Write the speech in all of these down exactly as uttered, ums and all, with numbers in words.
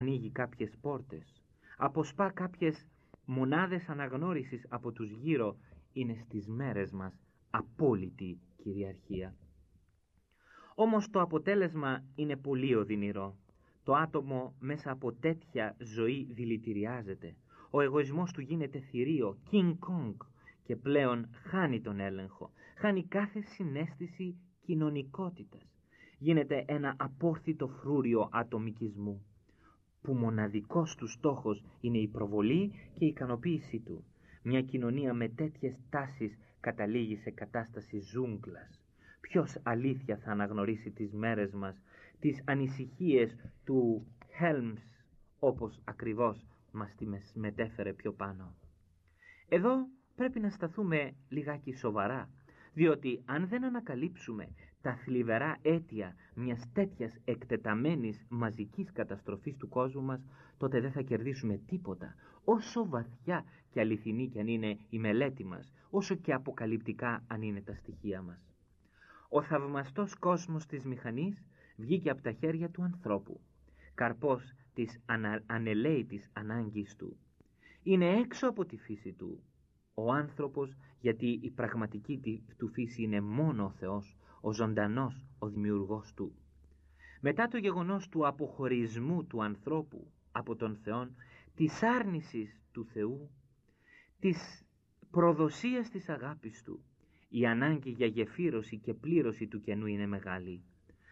ανοίγει κάποιες πόρτες, αποσπά κάποιες μονάδες αναγνώρισης από τους γύρω, είναι στις μέρες μας απόλυτη κυριαρχία. Όμως το αποτέλεσμα είναι πολύ οδυνηρό. Το άτομο μέσα από τέτοια ζωή δηλητηριάζεται. Ο εγωισμός του γίνεται θηρίο, King Kong, και πλέον χάνει τον έλεγχο. Χάνει κάθε συναίσθηση κοινωνικότητας. Γίνεται ένα απόρθητο φρούριο ατομικισμού, που μοναδικός του στόχος είναι η προβολή και η ικανοποίησή του. Μια κοινωνία με τέτοιες τάσεις καταλήγει σε κατάσταση ζούγκλας. Ποιος αλήθεια θα αναγνωρίσει τις μέρες μας, τις ανησυχίες του Helms, όπως ακριβώς μας τη μετέφερε πιο πάνω. Εδώ πρέπει να σταθούμε λιγάκι σοβαρά, διότι αν δεν ανακαλύψουμε τα θλιβερά αίτια μιας τέτοιας εκτεταμένης μαζικής καταστροφής του κόσμου μας, τότε δεν θα κερδίσουμε τίποτα, όσο βαθιά και αληθινή κι αν είναι η μελέτη μας, όσο και αποκαλυπτικά αν είναι τα στοιχεία μας. Ο θαυμαστός κόσμος της μηχανής βγήκε από τα χέρια του ανθρώπου, καρπός της ανα... ανελαίητης ανάγκης του. Είναι έξω από τη φύση του ο άνθρωπος, γιατί η πραγματική του φύση είναι μόνο ο Θεός, ο ζωντανός, ο δημιουργός του. Μετά το γεγονός του αποχωρισμού του ανθρώπου από τον Θεό, της άρνησης του Θεού, της προδοσίας της αγάπης του, η ανάγκη για γεφύρωση και πλήρωση του κενού είναι μεγάλη.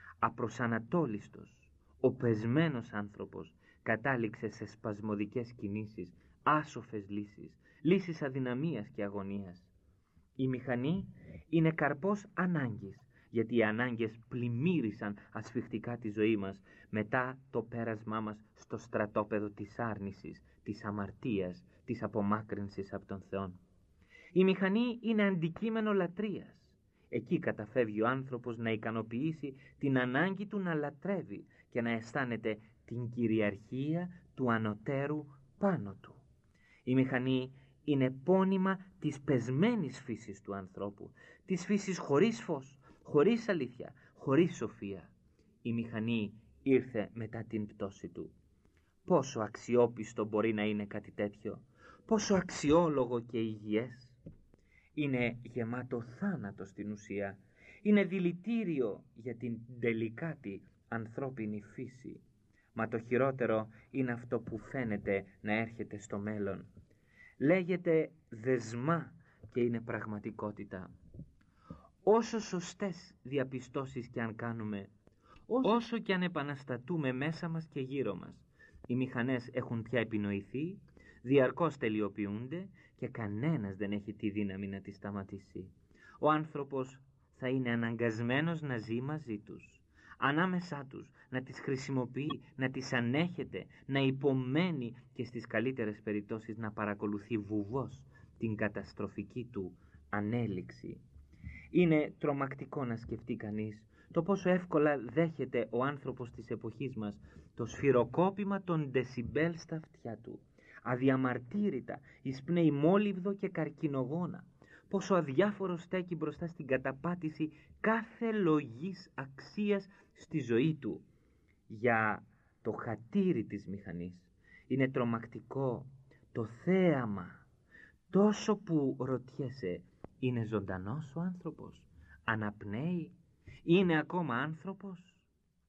Απροσανατόλιστος, ο πεσμένος άνθρωπος κατάληξε σε σπασμωδικές κινήσεις, άσοφες λύσεις, λύσεις αδυναμίας και αγωνίας. Η μηχανή είναι καρπός ανάγκης, γιατί οι ανάγκες πλημμύρισαν ασφιχτικά τη ζωή μας μετά το πέρασμά μας στο στρατόπεδο της άρνησης, της αμαρτίας, της απομάκρυνσης από τον Θεό. Η μηχανή είναι αντικείμενο λατρείας. Εκεί καταφεύγει ο άνθρωπος να ικανοποιήσει την ανάγκη του να λατρεύει και να αισθάνεται την κυριαρχία του ανωτέρου πάνω του. Η μηχανή είναι πόνημα της πεσμένης φύσης του ανθρώπου, της φύσης χωρίς φως, χωρίς αλήθεια, χωρίς σοφία. Η μηχανή ήρθε μετά την πτώση του. Πόσο αξιόπιστο μπορεί να είναι κάτι τέτοιο, πόσο αξιόλογο και υγιές. Είναι γεμάτο θάνατο στην ουσία, είναι δηλητήριο για την τελικάτη ανθρώπινη φύση. Μα το χειρότερο είναι αυτό που φαίνεται να έρχεται στο μέλλον. Λέγεται δεσμά και είναι πραγματικότητα. Όσο σωστές διαπιστώσεις και αν κάνουμε, όσο, όσο και αν επαναστατούμε μέσα μας και γύρω μας, οι μηχανές έχουν πια επινοηθεί, διαρκώς τελειοποιούνται και κανένας δεν έχει τη δύναμη να τις σταματήσει. Ο άνθρωπος θα είναι αναγκασμένος να ζει μαζί τους, ανάμεσά τους, να τις χρησιμοποιεί, να τις ανέχεται, να υπομένει και στις καλύτερες περιπτώσεις να παρακολουθεί βουβός την καταστροφική του ανέλυξη. Είναι τρομακτικό να σκεφτεί κανείς το πόσο εύκολα δέχεται ο άνθρωπος της εποχής μας το σφυροκόπημα των δεσιμπέλ στα αυτιά του. Αδιαμαρτύρητα εισπνέει μόλιβδο και καρκινογόνα. Πόσο αδιάφορο στέκει μπροστά στην καταπάτηση κάθε λογής αξίας στη ζωή του για το χατήρι της μηχανής. Είναι τρομακτικό το θέαμα, τόσο που ρωτιέσαι, είναι ζωντανός ο άνθρωπος, αναπνέει, είναι ακόμα άνθρωπος?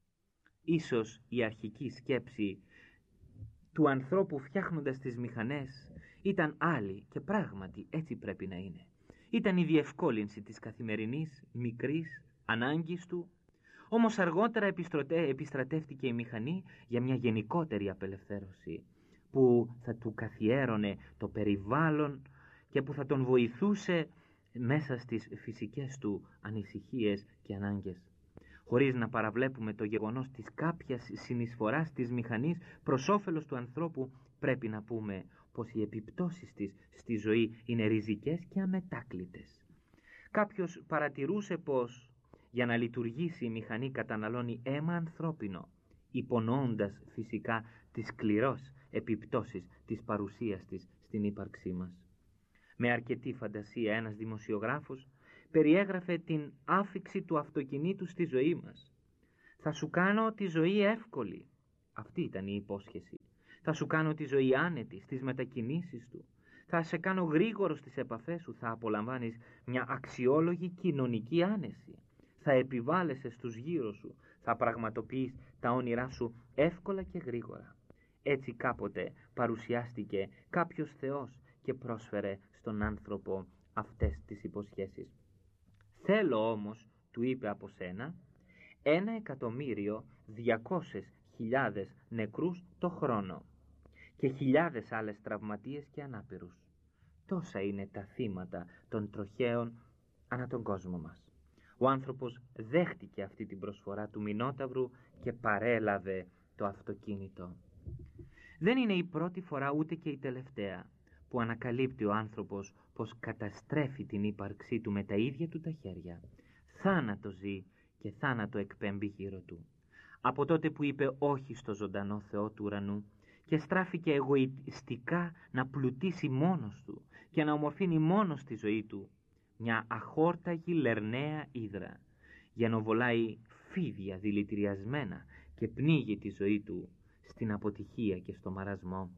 Ίσως η αρχική σκέψη του ανθρώπου φτιάχνοντας τις μηχανές ήταν άλλη και πράγματι έτσι πρέπει να είναι. Ήταν η διευκόλυνση της καθημερινής μικρής ανάγκης του, όμως αργότερα επιστρατεύτηκε η μηχανή για μια γενικότερη απελευθέρωση που θα του καθιέρωνε το περιβάλλον και που θα τον βοηθούσε μέσα στις φυσικές του ανησυχίες και ανάγκες. Χωρίς να παραβλέπουμε το γεγονός της κάποιας συνεισφοράς της μηχανής προς όφελος του ανθρώπου, πρέπει να πούμε πως οι επιπτώσεις της στη ζωή είναι ριζικές και αμετάκλητες. Κάποιος παρατηρούσε πως για να λειτουργήσει η μηχανή καταναλώνει αίμα ανθρώπινο, υπονοώντας φυσικά τις σκληρές επιπτώσεις της παρουσίας της στην ύπαρξή μας. Με αρκετή φαντασία ένας δημοσιογράφος περιέγραφε την άφιξη του αυτοκινήτου στη ζωή μας. «Θα σου κάνω τη ζωή εύκολη. Αυτή ήταν η υπόσχεση. Θα σου κάνω τη ζωή άνετη στις μετακινήσεις του. Θα σε κάνω γρήγορο στις επαφές σου. Θα απολαμβάνεις μια αξιόλογη κοινωνική άνεση. Θα επιβάλλεσαι στους γύρω σου. Θα πραγματοποιείς τα όνειρά σου εύκολα και γρήγορα. Έτσι κάποτε παρουσιάστηκε κάποιος Θεός και πρόσφερε στον άνθρωπο αυτές τις υποσχέσεις. Θέλω όμως, του είπε από σένα, ένα εκατομμύριο διακόσιες χιλιάδες νεκρούς το χρόνο και χιλιάδες άλλες τραυματίες και ανάπηρους. Τόσα είναι τα θύματα των τροχαίων ανά τον κόσμο μας. Ο άνθρωπος δέχτηκε αυτή την προσφορά του Μινόταυρου και παρέλαβε το αυτοκίνητο. Δεν είναι η πρώτη φορά ούτε και η τελευταία που ανακαλύπτει ο άνθρωπος πως καταστρέφει την ύπαρξή του με τα ίδια του τα χέρια. Θάνατο ζει και θάνατο εκπέμπει γύρω του. Από τότε που είπε όχι στο ζωντανό Θεό του ουρανού και στράφηκε εγωιστικά να πλουτίσει μόνος του και να ομορφύνει μόνος τη ζωή του, μια αχόρταγη λερναία ύδρα, για να βολάει φίδια δηλητηριασμένα και πνίγει τη ζωή του στην αποτυχία και στο μαρασμό.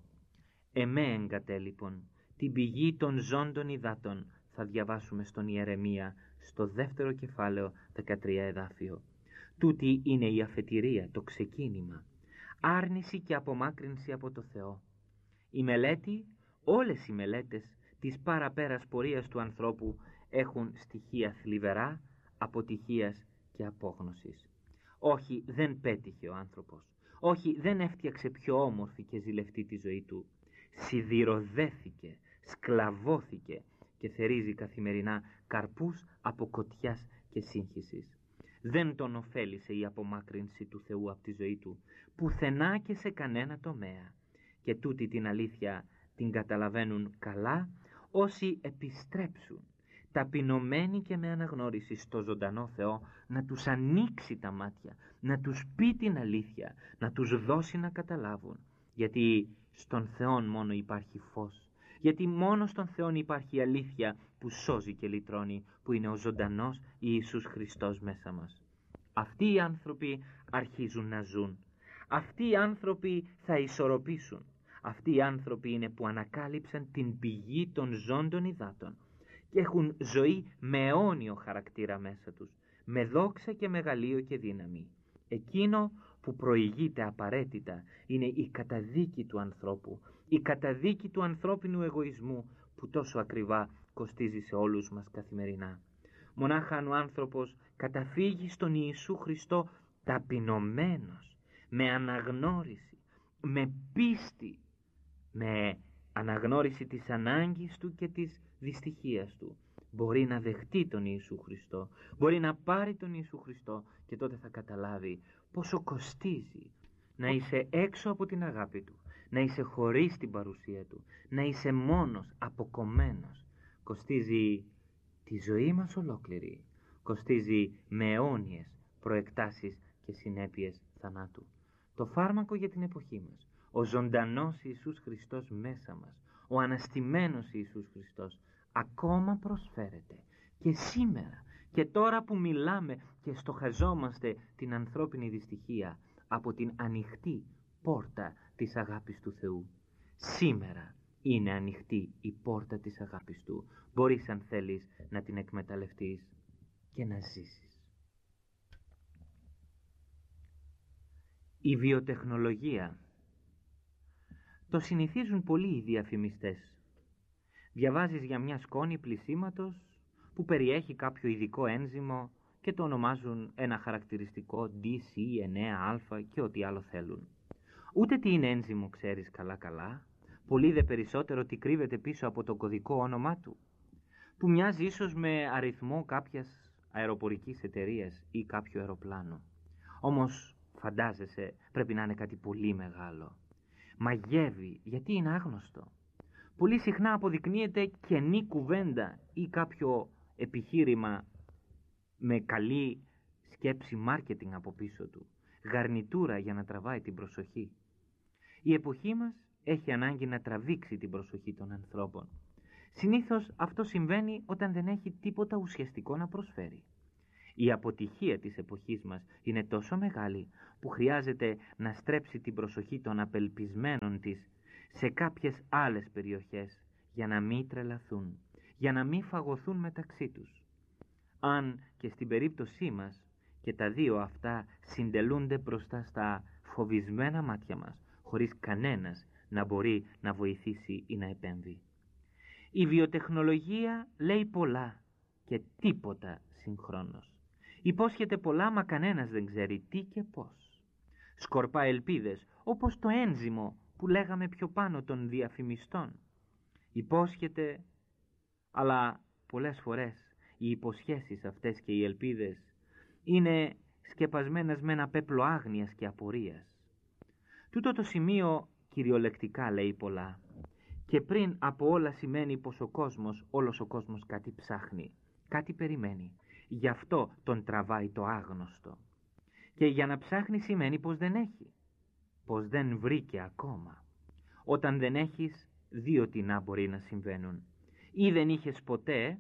Εμέ εγκατέ λοιπόν την πηγή των ζώντων υδάτων, θα διαβάσουμε στον Ιερεμία στο δεύτερο κεφάλαιο δεκατρία εδάφιο. Τούτη είναι η αφετηρία, το ξεκίνημα, άρνηση και απομάκρυνση από το Θεό. Η μελέτη, όλες οι μελέτες της παραπέρας πορείας του ανθρώπου έχουν στοιχεία θλιβερά, αποτυχίας και απόγνωσης. Όχι, δεν πέτυχε ο άνθρωπος. Όχι, δεν έφτιαξε πιο όμορφη και ζηλευτή τη ζωή του. Σιδηροδέθηκε, σκλαβώθηκε και θερίζει καθημερινά καρπούς από κοτιάς και σύγχυσης. Δεν τον ωφέλησε η απομάκρυνση του Θεού από τη ζωή του, πουθενά και σε κανένα τομέα. Και τούτη την αλήθεια την καταλαβαίνουν καλά όσοι επιστρέψουν, ταπεινωμένοι και με αναγνώριση στο ζωντανό Θεό, να τους ανοίξει τα μάτια, να τους πει την αλήθεια, να τους δώσει να καταλάβουν. Γιατί στον Θεό μόνο υπάρχει φως, γιατί μόνο στον Θεό υπάρχει αλήθεια που σώζει και λυτρώνει, που είναι ο ζωντανός Ιησούς Χριστός μέσα μας. Αυτοί οι άνθρωποι αρχίζουν να ζουν. Αυτοί οι άνθρωποι θα ισορροπήσουν. Αυτοί οι άνθρωποι είναι που ανακάλυψαν την πηγή των ζώντων υδάτων και έχουν ζωή με αιώνιο χαρακτήρα μέσα τους, με δόξα και μεγαλείο και δύναμη. Εκείνο που προηγείται απαραίτητα είναι η καταδίκη του ανθρώπου, η καταδίκη του ανθρώπινου εγωισμού που τόσο ακριβά κοστίζει σε όλους μας καθημερινά. Μονάχα αν ο άνθρωπος καταφύγει στον Ιησού Χριστό ταπεινωμένος, με αναγνώριση, με πίστη, με αναγνώριση της ανάγκης του και της δυστυχίας του, μπορεί να δεχτεί τον Ιησού Χριστό, μπορεί να πάρει τον Ιησού Χριστό και τότε θα καταλάβει πόσο κοστίζει να είσαι έξω από την αγάπη του, να είσαι χωρίς την παρουσία του, να είσαι μόνος, αποκομμένος. Κοστίζει τη ζωή μας ολόκληρη, κοστίζει με αιώνιες προεκτάσεις και συνέπειες θανάτου. Το φάρμακο για την εποχή μας, ο ζωντανός Ιησούς Χριστός μέσα μας, ο αναστημένος Ιησούς Χριστός, ακόμα προσφέρεται και σήμερα και τώρα που μιλάμε και στοχαζόμαστε την ανθρώπινη δυστυχία από την ανοιχτή πόρτα της αγάπης του Θεού. Σήμερα είναι ανοιχτή η πόρτα της αγάπης του. Μπορείς αν θέλεις να την εκμεταλλευτείς και να ζήσεις. Η βιοτεχνολογία. Το συνηθίζουν πολλοί οι διαφημιστές. Διαβάζεις για μια σκόνη πλυσίματος που περιέχει κάποιο ειδικό ένζυμο και το ονομάζουν ένα χαρακτηριστικό ντι σι εννέα α και ό,τι άλλο θέλουν. Ούτε τι είναι ένζυμο ξέρεις καλά καλά, πολύ δε περισσότερο τι κρύβεται πίσω από το κωδικό όνομά του, που μοιάζει ίσως με αριθμό κάποιας αεροπορικής εταιρείας ή κάποιο αεροπλάνο. Όμως φαντάζεσαι πρέπει να είναι κάτι πολύ μεγάλο. Μαγεύει γιατί είναι άγνωστο. Πολύ συχνά αποδεικνύεται κενή κουβέντα ή κάποιο επιχείρημα με καλή σκέψη μάρκετινγκ από πίσω του, γαρνιτούρα για να τραβάει την προσοχή. Η εποχή μας έχει ανάγκη να τραβήξει την προσοχή των ανθρώπων. Συνήθως αυτό συμβαίνει όταν δεν έχει τίποτα ουσιαστικό να προσφέρει. Η αποτυχία της εποχής μας είναι τόσο μεγάλη που χρειάζεται να στρέψει την προσοχή των απελπισμένων της σε κάποιες άλλες περιοχές για να μην τρελαθούν, για να μην φαγωθούν μεταξύ τους. Αν και στην περίπτωσή μας και τα δύο αυτά συντελούνται μπροστά στα φοβισμένα μάτια μας, χωρίς κανένας να μπορεί να βοηθήσει ή να επέμβει. Η βιοτεχνολογία λέει πολλά και τίποτα συγχρόνως. Υπόσχεται πολλά, μα κανένας δεν ξέρει τι και πώς. Σκορπά ελπίδες, όπως το ένζυμο που λέγαμε πιο πάνω των διαφημιστών. Υπόσχεται, αλλά πολλές φορές οι υποσχέσεις αυτές και οι ελπίδες είναι σκεπασμένες με ένα πέπλο άγνοιας και απορίας. Τούτο το σημείο κυριολεκτικά λέει πολλά. Και πριν από όλα σημαίνει πως ο κόσμος, όλος ο κόσμος κάτι ψάχνει, κάτι περιμένει. Γι' αυτό τον τραβάει το άγνωστο. Και για να ψάχνει σημαίνει πως δεν έχει, πως δεν βρήκε ακόμα. Όταν δεν έχεις, δύο τινά μπορεί να συμβαίνουν. Ή δεν είχες ποτέ,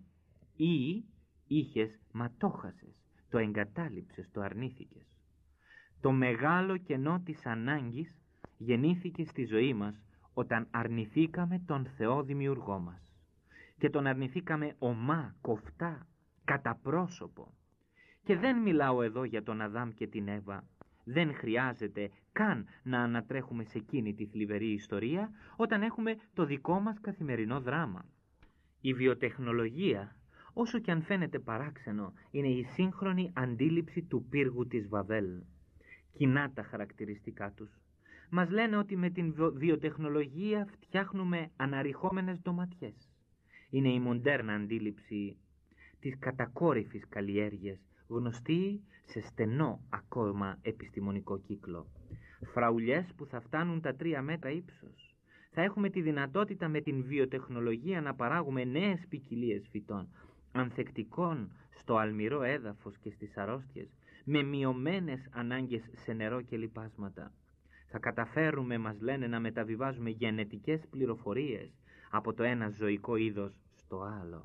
ή είχες μα το χάσες, το εγκατάλειψες, το αρνήθηκες. Το μεγάλο κενό της ανάγκης γεννήθηκε στη ζωή μας όταν αρνηθήκαμε τον Θεό δημιουργό μας. Και τον αρνηθήκαμε ομά, κοφτά, κατά πρόσωπο. Και δεν μιλάω εδώ για τον Αδάμ και την Εύα. Δεν χρειάζεται καν να ανατρέχουμε σε εκείνη τη θλιβερή ιστορία όταν έχουμε το δικό μας καθημερινό δράμα. Η βιοτεχνολογία, όσο και αν φαίνεται παράξενο, είναι η σύγχρονη αντίληψη του πύργου της Βαβέλ. Κοινά τα χαρακτηριστικά τους. Μας λένε ότι με την βιοτεχνολογία φτιάχνουμε αναρριχόμενες ντοματιές. Είναι η μοντέρνα αντίληψη της κατακόρυφης καλλιέργειας, γνωστή σε στενό ακόμα επιστημονικό κύκλο. Φραουλιές που θα φτάνουν τα τρία μέτρα ύψος. Θα έχουμε τη δυνατότητα με την βιοτεχνολογία να παράγουμε νέες ποικιλίες φυτών, ανθεκτικών στο αλμυρό έδαφος και στις αρρώστιες, με μειωμένες ανάγκες σε νερό και λιπάσματα. Θα καταφέρουμε, μας λένε, να μεταβιβάζουμε γενετικές πληροφορίες από το ένα ζωικό είδος στο άλλο.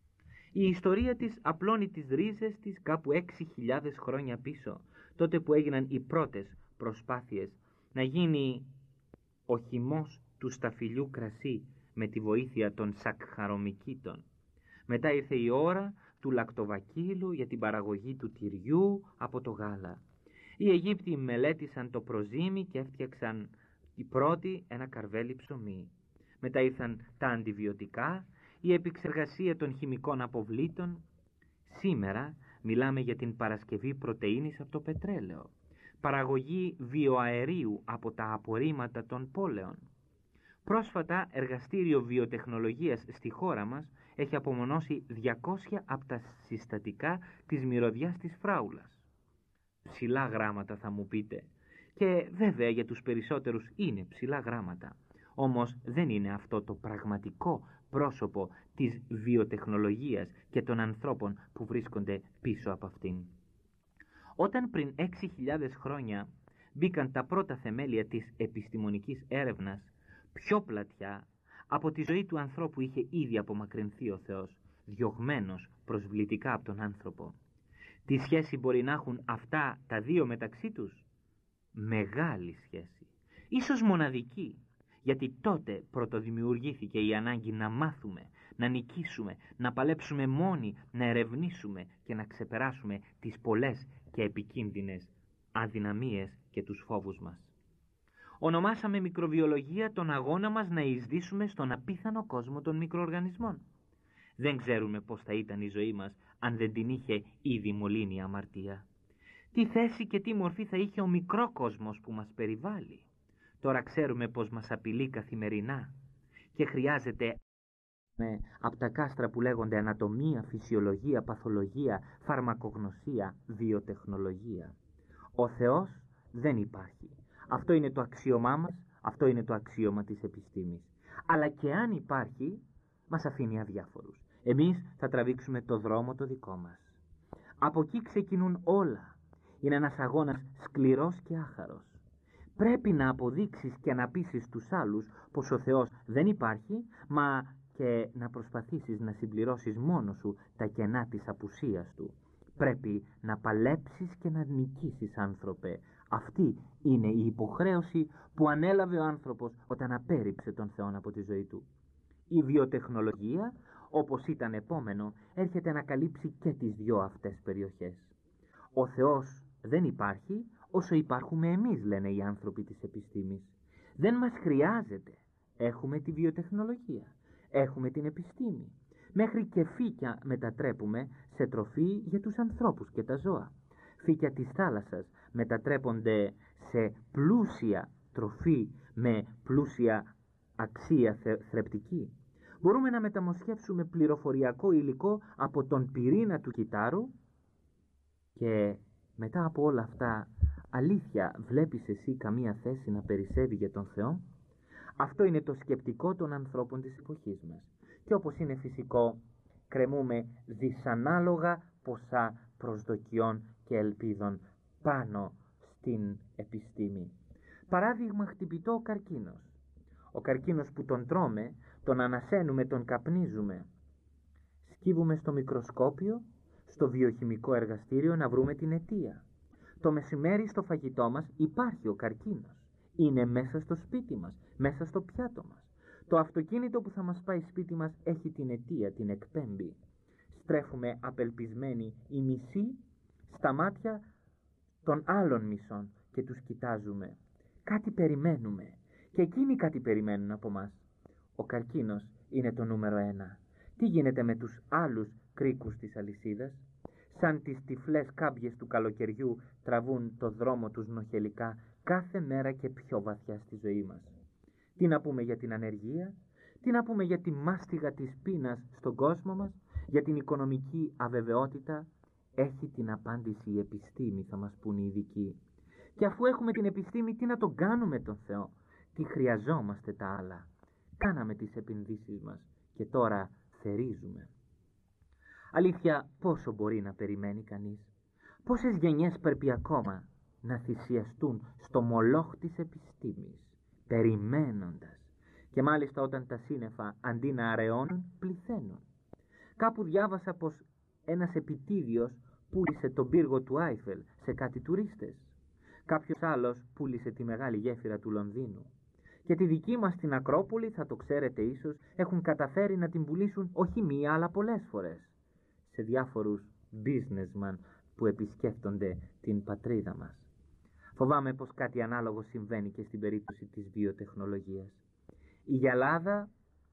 Η ιστορία της απλώνει τις ρίζες της κάπου έξι χιλιάδες χρόνια πίσω, τότε που έγιναν οι πρώτες προσπάθειες να γίνει ο χυμός του σταφυλιού κρασί με τη βοήθεια των σακχαρομικήτων. Μετά ήρθε η ώρα του λακτοβακίλου για την παραγωγή του τυριού από το γάλα. Οι Αιγύπτιοι μελέτησαν το προζύμι και έφτιαξαν οι πρώτοι ένα καρβέλι ψωμί. Μετά ήρθαν τα αντιβιωτικά, η επεξεργασία των χημικών αποβλήτων. Σήμερα μιλάμε για την παρασκευή πρωτεΐνης από το πετρέλαιο, παραγωγή βιοαερίου από τα απορρίμματα των πόλεων. Πρόσφατα εργαστήριο βιοτεχνολογίας στη χώρα μας έχει απομονώσει διακόσια από τα συστατικά της μυρωδιάς της φράουλας. Ψηλά γράμματα θα μου πείτε, και βέβαια για τους περισσότερους είναι ψηλά γράμματα. Όμως δεν είναι αυτό το πραγματικό πρόσωπο της βιοτεχνολογίας και των ανθρώπων που βρίσκονται πίσω από αυτήν. Όταν πριν έξι χιλιάδες χρόνια μπήκαν τα πρώτα θεμέλια της επιστημονικής έρευνας, πιο πλατιά από τη ζωή του ανθρώπου είχε ήδη απομακρυνθεί ο Θεός, διωγμένος προσβλητικά από τον άνθρωπο. Τι σχέση μπορεί να έχουν αυτά τα δύο μεταξύ τους? Μεγάλη σχέση, ίσως μοναδική, γιατί τότε πρωτοδημιουργήθηκε η ανάγκη να μάθουμε, να νικήσουμε, να παλέψουμε μόνοι, να ερευνήσουμε και να ξεπεράσουμε τις πολλές και επικίνδυνες αδυναμίες και τους φόβους μας. Ονομάσαμε μικροβιολογία τον αγώνα μας να εισδύσουμε στον απίθανο κόσμο των μικροοργανισμών. Δεν ξέρουμε πώς θα ήταν η ζωή μας αν δεν την είχε ήδη μολύνει η αμαρτία. Τι θέση και τι μορφή θα είχε ο μικρό κόσμος που μας περιβάλλει. Τώρα ξέρουμε πως μας απειλεί καθημερινά και χρειάζεται με από τα κάστρα που λέγονται ανατομία, φυσιολογία, παθολογία, φαρμακογνωσία, βιοτεχνολογία. Ο Θεός δεν υπάρχει. Αυτό είναι το αξίωμά μας, αυτό είναι το αξίωμα της επιστήμης. Αλλά και αν υπάρχει, μας αφήνει αδιάφορους. Εμείς θα τραβήξουμε το δρόμο το δικό μας. Από εκεί ξεκινούν όλα. Είναι ένας αγώνας σκληρός και άχαρος. Πρέπει να αποδείξεις και να πείσεις τους άλλους πως ο Θεός δεν υπάρχει, μα και να προσπαθήσεις να συμπληρώσεις μόνος σου τα κενά της απουσίας του. Πρέπει να παλέψεις και να νικήσεις, άνθρωπε. Αυτή είναι η υποχρέωση που ανέλαβε ο άνθρωπος όταν απέρριψε τον Θεό από τη ζωή του. Η βιοτεχνολογία, όπως ήταν επόμενο, έρχεται να καλύψει και τις δυο αυτές περιοχές. Ο Θεός δεν υπάρχει όσο υπάρχουμε εμείς, λένε οι άνθρωποι της επιστήμης. Δεν μας χρειάζεται. Έχουμε τη βιοτεχνολογία. Έχουμε την επιστήμη. Μέχρι και φύκια μετατρέπουμε σε τροφή για τους ανθρώπους και τα ζώα. Φύκια της θάλασσας μετατρέπονται σε πλούσια τροφή με πλούσια αξία θρεπτική. Μπορούμε να μεταμοσχεύσουμε πληροφοριακό υλικό από τον πυρήνα του κυτάρου και μετά από όλα αυτά, αλήθεια, βλέπεις εσύ καμία θέση να περισσεύει για τον Θεό? Αυτό είναι το σκεπτικό των ανθρώπων της εποχής μας. Και όπως είναι φυσικό, κρεμούμε δυσανάλογα ποσά προσδοκιών και ελπίδων πάνω στην επιστήμη. Παράδειγμα χτυπητό, ο καρκίνος. Ο καρκίνος που τον τρώμε, τον ανασένουμε, τον καπνίζουμε. Σκύβουμε στο μικροσκόπιο, στο βιοχημικό εργαστήριο να βρούμε την αιτία. Το μεσημέρι στο φαγητό μας υπάρχει ο καρκίνος. Είναι μέσα στο σπίτι μας, μέσα στο πιάτο μας. Το αυτοκίνητο που θα μας πάει σπίτι μας έχει την αιτία, την εκπέμπει. Στρέφουμε απελπισμένοι οι μισοί στα μάτια των άλλων μισών και τους κοιτάζουμε. Κάτι περιμένουμε και εκείνοι κάτι περιμένουν από μας. Ο καρκίνος είναι το νούμερο ένα. Τι γίνεται με τους άλλους κρίκους της αλυσίδας? Σαν τις τυφλές κάμπιες του καλοκαιριού τραβούν το δρόμο τους νοχελικά κάθε μέρα και πιο βαθιά στη ζωή μας. Τι να πούμε για την ανεργία, τι να πούμε για τη μάστιγα της πείνας στον κόσμο μας, για την οικονομική αβεβαιότητα? Έχει την απάντηση η επιστήμη, θα μας πούν οι ειδικοί. Και αφού έχουμε την επιστήμη, τι να τον κάνουμε τον Θεό? Τι χρειαζόμαστε τα άλλα? Κάναμε τις επενδύσεις μας και τώρα θερίζουμε. Αλήθεια, πόσο μπορεί να περιμένει κανείς? Πόσες γενιές πρέπει ακόμα να θυσιαστούν στο μολόχ της επιστήμης, περιμένοντας, και μάλιστα όταν τα σύννεφα αντί να αραιώνουν, πληθαίνουν. Κάπου διάβασα πως ένας επιτίδιος πούλησε τον πύργο του Άιφελ σε κάτι τουρίστες. Κάποιος άλλος πούλησε τη μεγάλη γέφυρα του Λονδίνου. Και τη δική μας την Ακρόπολη, θα το ξέρετε ίσως, έχουν καταφέρει να την πουλήσουν όχι μία αλλά πολλές φορές σε διάφορους businessmen που επισκέφτονται την πατρίδα μας. Φοβάμαι πως κάτι ανάλογο συμβαίνει και στην περίπτωση της βιοτεχνολογίας. Η γυαλάδα,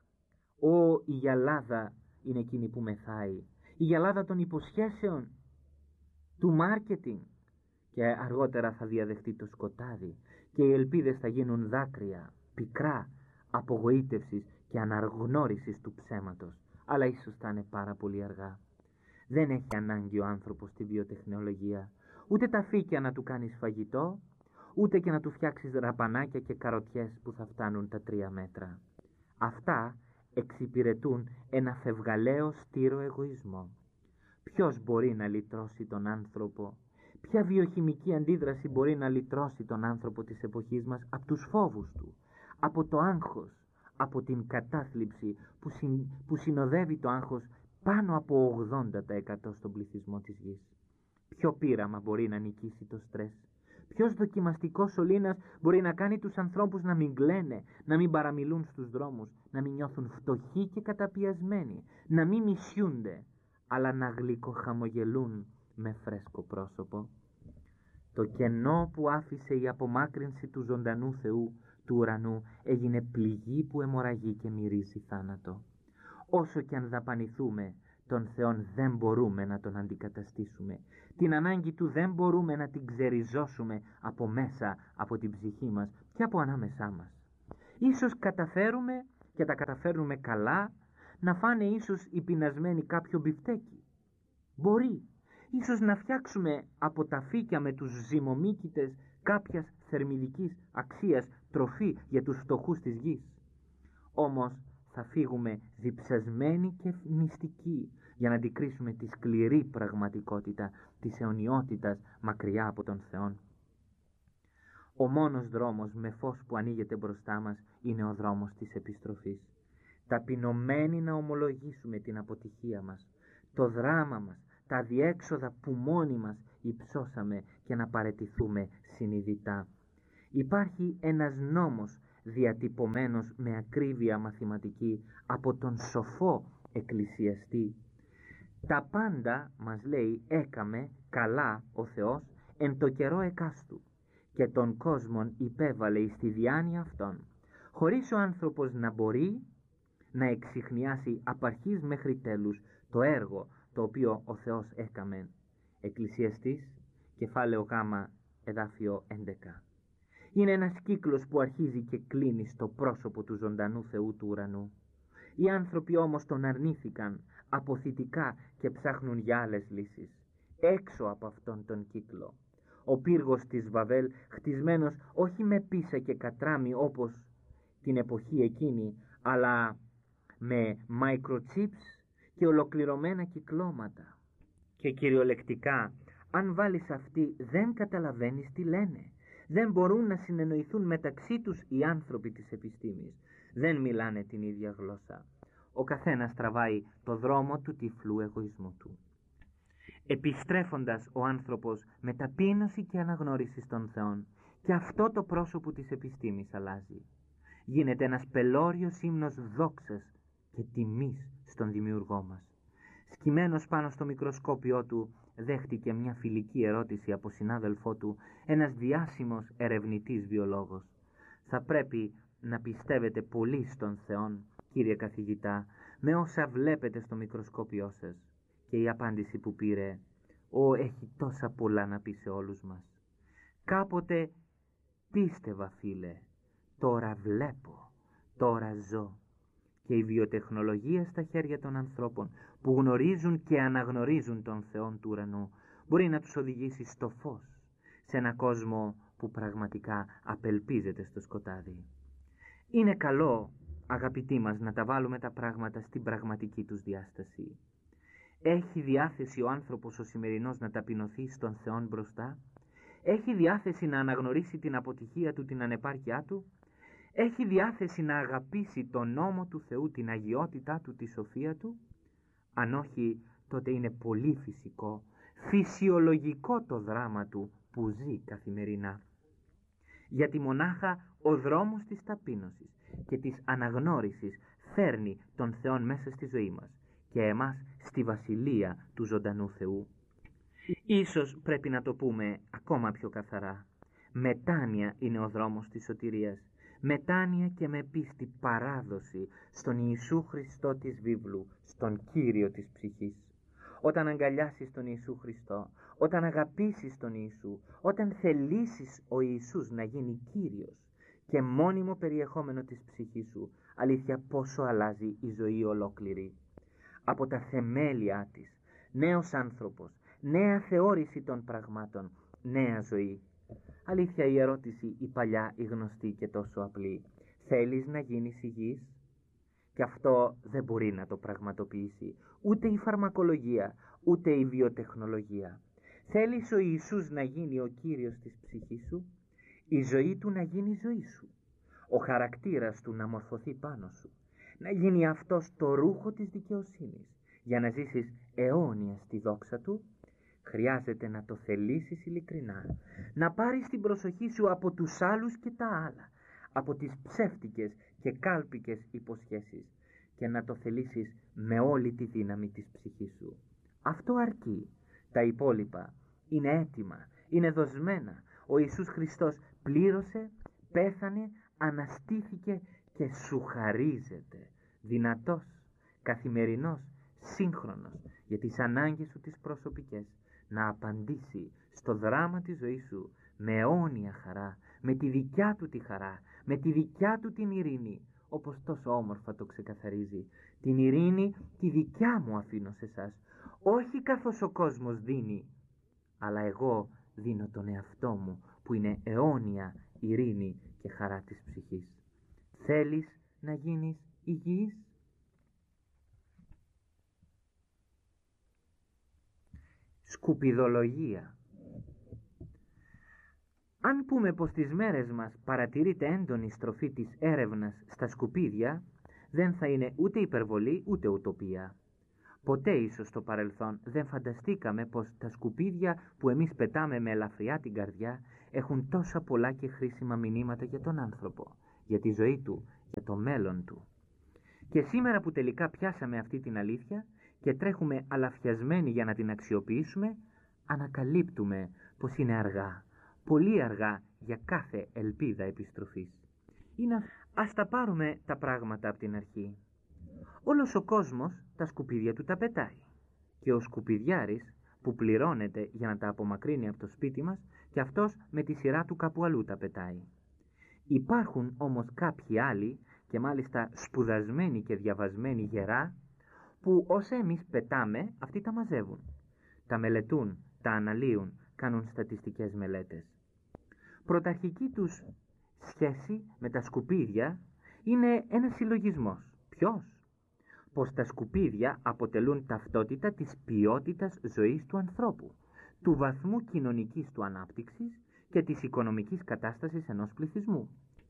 ω η γυαλάδα είναι εκείνη που μεθάει. Η γυαλάδα των υποσχέσεων, του μάρκετινγκ, και αργότερα θα διαδεχτεί το σκοτάδι και οι ελπίδες θα γίνουν δάκρυα, πικρά, απογοήτευσης και αναγνώρισης του ψέματος. Αλλά ίσως θα είναι πάρα πολύ αργά. Δεν έχει ανάγκη ο άνθρωπος τη βιοτεχνολογία, ούτε τα φύκια να του κάνεις φαγητό, ούτε και να του φτιάξεις ραπανάκια και καροτιές που θα φτάνουν τα τρία μέτρα. Αυτά εξυπηρετούν ένα φευγαλαίο στήρο εγωισμό. Ποιος μπορεί να λυτρώσει τον άνθρωπο? Ποια βιοχημική αντίδραση μπορεί να λυτρώσει τον άνθρωπο της εποχής μας από τους φόβους του, από το άγχος, από την κατάθλιψη που, συν, που συνοδεύει το άγχος πάνω από ογδόντα τοις εκατό στον πληθυσμό της γης? Ποιο πείραμα μπορεί να νικήσει το στρες? Ποιος δοκιμαστικός σωλήνας μπορεί να κάνει τους ανθρώπους να μην κλαίνε, να μην παραμιλούν στους δρόμους, να μην νιώθουν φτωχοί και καταπιασμένοι, να μην μισιούνται, αλλά να γλυκοχαμογελούν με φρέσκο πρόσωπο? Το κενό που άφησε η απομάκρυνση του ζωντανού Θεού του ουρανού έγινε πληγή που αιμορραγεί και μυρίζει θάνατο. Όσο και αν δαπανηθούμε, τον Θεόν δεν μπορούμε να τον αντικαταστήσουμε. Την ανάγκη του δεν μπορούμε να την ξεριζώσουμε από μέσα από την ψυχή μας και από ανάμεσά μας. Ίσως καταφέρουμε, και τα καταφέρνουμε καλά, να φάνε ίσως οι πεινασμένοι κάποιο μπιφτέκι. Μπορεί. Ίσως να φτιάξουμε από τα φύκια με τους ζυμομύκητες κάποιας θερμιδικής αξίας τροφή για τους φτωχούς της γης. Όμως θα φύγουμε διψασμένοι και νηστικοί για να αντικρίσουμε τη σκληρή πραγματικότητα της αιωνιότητας μακριά από τον Θεό. Ο μόνος δρόμος με φως που ανοίγεται μπροστά μας είναι ο δρόμος της επιστροφής. Ταπεινωμένοι να ομολογήσουμε την αποτυχία μας, το δράμα μας, τα διέξοδα που μόνοι μας υψώσαμε και να παραιτηθούμε συνειδητά. Υπάρχει ένας νόμος διατυπωμένος με ακρίβεια μαθηματική από τον σοφό εκκλησιαστή. Τα πάντα, μας λέει, έκαμε καλά ο Θεός εν το καιρό εκάστου και τον κόσμον υπέβαλε εις τη διάνοια αυτών, χωρίς ο άνθρωπος να μπορεί να εξιχνιάσει απ' αρχής μέχρι τέλους το έργο το οποίο ο Θεός έκαμε. Εκκλησιαστής, κεφάλαιο Γ, εδάφιο έντεκα. Είναι ένας κύκλος που αρχίζει και κλείνει στο πρόσωπο του ζωντανού Θεού του ουρανού. Οι άνθρωποι όμως τον αρνήθηκαν αποθητικά και ψάχνουν για άλλες λύσεις. Έξω από αυτόν τον κύκλο. Ο πύργος της Βαβέλ, χτισμένος όχι με πίσα και κατράμι όπως την εποχή εκείνη, αλλά με microchips και ολοκληρωμένα κυκλώματα. Και κυριολεκτικά, αν βάλεις αυτοί, δεν καταλαβαίνεις τι λένε. Δεν μπορούν να συνεννοηθούν μεταξύ τους οι άνθρωποι της επιστήμης. Δεν μιλάνε την ίδια γλώσσα. Ο καθένας τραβάει το δρόμο του τυφλού εγωισμού του. Επιστρέφοντας ο άνθρωπος με ταπείνωση και αναγνώριση των Θεών, και αυτό το πρόσωπο της επιστήμης αλλάζει. Γίνεται ένας πελώριος ύμνος δόξας και τιμής στον Δημιουργό μας. Σκυμμένος πάνω στο μικροσκόπιό του, δέχτηκε μια φιλική ερώτηση από συνάδελφό του, ένας διάσημος ερευνητής βιολόγος. «Θα πρέπει να πιστεύετε πολύ στον Θεόν, κύριε καθηγητά, με όσα βλέπετε στο μικροσκόπιό σας». Και η απάντηση που πήρε: «Ω, έχει τόσα πολλά να πει σε όλους μας. Κάποτε πίστευα, φίλε, τώρα βλέπω, τώρα ζω». Και η βιοτεχνολογία στα χέρια των ανθρώπων που γνωρίζουν και αναγνωρίζουν τον Θεόν του ουρανού μπορεί να τους οδηγήσει στο φως, σε ένα κόσμο που πραγματικά απελπίζεται στο σκοτάδι. Είναι καλό, αγαπητοί μας, να τα βάλουμε τα πράγματα στην πραγματική τους διάσταση. Έχει διάθεση ο άνθρωπος ο σημερινός να ταπεινωθεί στον Θεόν μπροστά? Έχει διάθεση να αναγνωρίσει την αποτυχία του, την ανεπάρκειά του? Έχει διάθεση να αγαπήσει τον νόμο του Θεού, την αγιότητά του, τη σοφία του? Αν όχι, τότε είναι πολύ φυσικό, φυσιολογικό το δράμα του που ζει καθημερινά. Γιατί μονάχα ο δρόμος της ταπείνωσης και της αναγνώρισης φέρνει τον Θεόν μέσα στη ζωή μας και εμάς στη βασιλεία του ζωντανού Θεού. Ίσως πρέπει να το πούμε ακόμα πιο καθαρά. Μετάνοια είναι ο δρόμος της σωτηρίας. Μετάνοια και με πίστη παράδοση στον Ιησού Χριστό της βίβλου, στον Κύριο της ψυχής. Όταν αγκαλιάσεις τον Ιησού Χριστό, όταν αγαπήσεις τον Ιησού, όταν θελήσεις ο Ιησούς να γίνει Κύριος και μόνιμο περιεχόμενο της ψυχής σου, αλήθεια πόσο αλλάζει η ζωή ολόκληρη. Από τα θεμέλια της, νέος άνθρωπος, νέα θεώρηση των πραγμάτων, νέα ζωή. Αλήθεια η ερώτηση η παλιά, η γνωστή και τόσο απλή. Θέλεις να γίνεις υγιής? Και αυτό δεν μπορεί να το πραγματοποιήσει ούτε η φαρμακολογία, ούτε η βιοτεχνολογία. Θέλεις ο Ιησούς να γίνει ο Κύριος της ψυχής σου, η ζωή του να γίνει η ζωή σου, ο χαρακτήρας του να μορφωθεί πάνω σου, να γίνει αυτός το ρούχο της δικαιοσύνης, για να ζήσεις αιώνια στη δόξα του? Χρειάζεται να το θελήσεις ειλικρινά, να πάρεις την προσοχή σου από τους άλλους και τα άλλα, από τις ψεύτικες και κάλπικες υποσχέσεις και να το θελήσεις με όλη τη δύναμη της ψυχής σου. Αυτό αρκεί. Τα υπόλοιπα είναι έτοιμα, είναι δοσμένα. Ο Ιησούς Χριστός πλήρωσε, πέθανε, αναστήθηκε και σου χαρίζεται. Δυνατός, καθημερινός, σύγχρονος για τις ανάγκες σου τις προσωπικές, να απαντήσει στο δράμα της ζωής σου με αιώνια χαρά, με τη δικιά του τη χαρά, με τη δικιά του την ειρήνη, όπως τόσο όμορφα το ξεκαθαρίζει. Την ειρήνη τη δικιά μου αφήνω σε εσάς, όχι καθώς ο κόσμος δίνει, αλλά εγώ δίνω τον εαυτό μου που είναι αιώνια ειρήνη και χαρά της ψυχής. Θέλεις να γίνεις υγιής? Σκουπιδολογία. Αν πούμε πως τις μέρες μας παρατηρείται έντονη στροφή της έρευνας στα σκουπίδια, δεν θα είναι ούτε υπερβολή ούτε ουτοπία. Ποτέ ίσως στο παρελθόν δεν φανταστήκαμε πως τα σκουπίδια που εμείς πετάμε με ελαφριά την καρδιά έχουν τόσα πολλά και χρήσιμα μηνύματα για τον άνθρωπο, για τη ζωή του, για το μέλλον του. Και σήμερα που τελικά πιάσαμε αυτή την αλήθεια και τρέχουμε αλαφιασμένοι για να την αξιοποιήσουμε, ανακαλύπτουμε πως είναι αργά, πολύ αργά για κάθε ελπίδα επιστροφής. Είναι... Ας τα πάρουμε τα πράγματα από την αρχή. Όλος ο κόσμος τα σκουπίδια του τα πετάει και ο σκουπιδιάρης που πληρώνεται για να τα απομακρύνει από το σπίτι μας και αυτός με τη σειρά του κάπου αλλού τα πετάει. Υπάρχουν όμως κάποιοι άλλοι και μάλιστα σπουδασμένοι και διαβασμένοι γερά που όσα εμείς πετάμε αυτοί τα μαζεύουν, τα μελετούν, τα αναλύουν, κάνουν στατιστικές μελέτες. Πρωταρχική τους σχέση με τα σκουπίδια είναι ένας συλλογισμός. Ποιος? Πως τα σκουπίδια αποτελούν ταυτότητα της ποιότητας ζωής του ανθρώπου, του βαθμού κοινωνικής του ανάπτυξης και της οικονομικής κατάστασης ενός πληθυσμού.